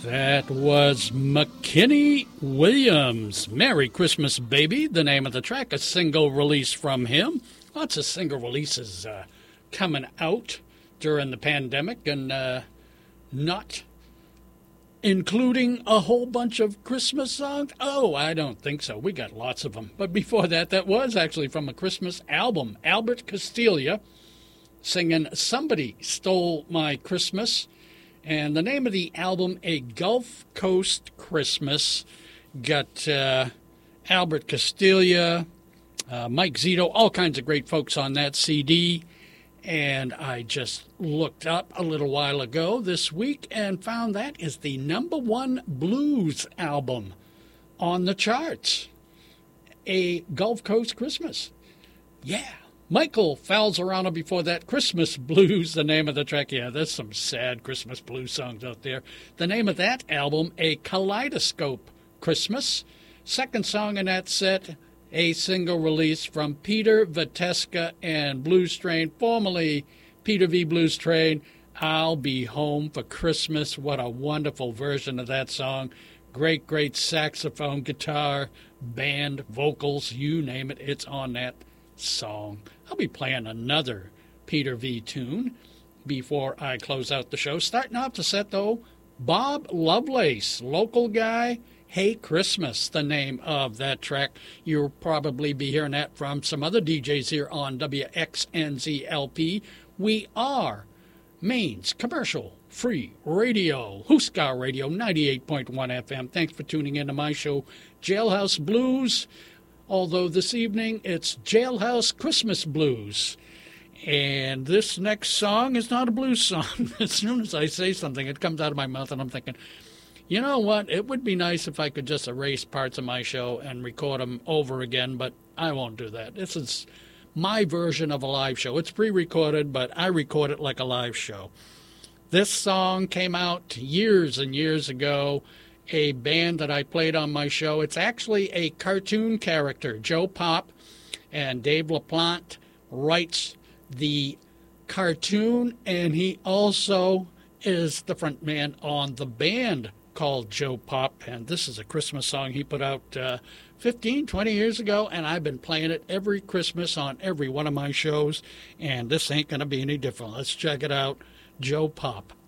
That was McKinney Williams. Merry Christmas, Baby, the name of the track, a single release from him. Lots of single releases coming out during the pandemic and not including a whole bunch of Christmas songs. Oh, I don't think so. We got lots of them. But before that, that was actually from a Christmas album. Albert Castiglia singing Somebody Stole My Christmas. And the name of the album, A Gulf Coast Christmas, got Albert Castiglia, Mike Zito, all kinds of great folks on that CD. And I just looked up a little while ago this week and found that is the #1 blues album on the charts. A Gulf Coast Christmas. Yeah. Michael Falzarano before that, Christmas Blues, the name of the track. Yeah, there's some sad Christmas blues songs out there. The name of that album, A Kaleidoscope Christmas. Second song in that set, a single release from Peter Vateska and Blues Train, formerly Peter V. Blues Train, I'll Be Home for Christmas. What a wonderful version of that song. Great, great saxophone, guitar, band, vocals, you name it, it's on that song. I'll be playing another Peter V. tune before I close out the show. Starting off the set, though, Bob Lovelace, local guy, Hey Christmas, the name of that track. You'll probably be hearing that from some other DJs here on WXNZLP. We are Maine's commercial-free radio, Huskar Radio, 98.1 FM. Thanks for tuning in to my show, Jailhouse Blues. Although this evening it's Jailhouse Christmas Blues. And this next song is not a blues song. As soon as I say something, it comes out of my mouth and I'm thinking, you know what? It would be nice if I could just erase parts of my show and record them over again, but I won't do that. This is my version of a live show. It's pre-recorded, but I record it like a live show. This song came out years and years ago. A band that I played on my show. It's actually a cartoon character, Joe Pop, and Dave LaPlante writes the cartoon, and he also is the front man on the band called Joe Pop, and this is a Christmas song he put out 15, 20 years ago, and I've been playing it every Christmas on every one of my shows, and this ain't going to be any different. Let's check it out, Joe Pop.